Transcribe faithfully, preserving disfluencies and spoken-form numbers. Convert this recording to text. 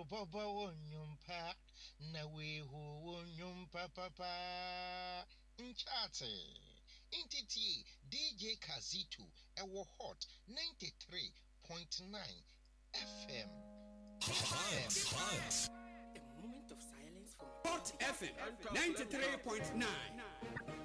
Baba wonyum pa na we ho wonyum pa papa nchate intiti D J Kazito ewo hot ninety-three point nine F M. Hot, hot. A moment of silence for Hot F M ninety-three point nine.